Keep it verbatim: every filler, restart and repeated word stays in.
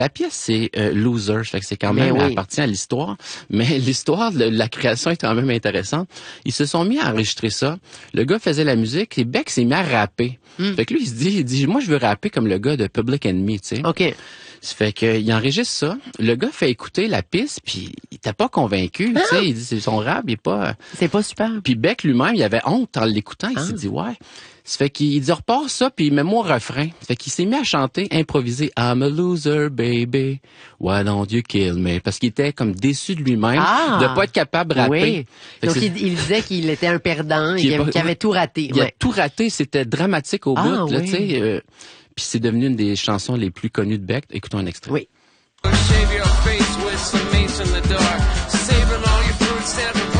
La pièce, c'est euh, Loser, fait que c'est quand même, oui. elle appartient à l'histoire, mais l'histoire de la création est quand même intéressante. Ils se sont mis à enregistrer ça. Le gars faisait la musique, et Beck s'est mis à rapper. Mm. Fait que lui, il se dit, il dit, moi, je veux rapper comme le gars de Public Enemy, tu sais. OK. Ça fait que il enregistre ça. Le gars fait écouter la piste, puis il était pas convaincu, tu sais. Il dit, c'est son rap, il est pas... C'est pas super. Puis Beck lui-même, il avait honte en l'écoutant. Il ah. s'est dit, ouais... Ça fait qu'il dit, repars ça, puis il met moi au refrain. Ça fait qu'il s'est mis à chanter, improviser « I'm a loser, baby, why don't you kill me ?» Parce qu'il était comme déçu de lui-même ah, de pas être capable de rapper. Oui. Donc, il, il disait qu'il était un perdant, qu'il avait, avait tout raté. Il ouais. a tout raté, c'était dramatique au ah, bout. Là, oui. tu sais, euh, puis c'est devenu une des chansons les plus connues de Beck. Écoutons un extrait. Oui.